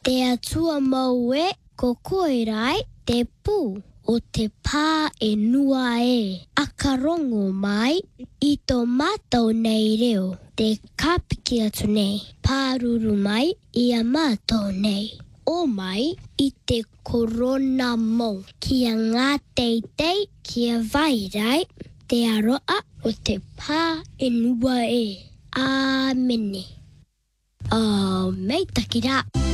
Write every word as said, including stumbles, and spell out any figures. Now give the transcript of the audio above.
Te atua mau e ko koerai te pū o te pā e nua e. Akarongo mai i tō mātou nei reo. Te kāpiki atu nei. Pāruru mai i a mātou nei. O mai i te korona mou. Kia ngā teitei, kia vairai, te aroa o te pā e nua e. Āmene. Oh, mei takira.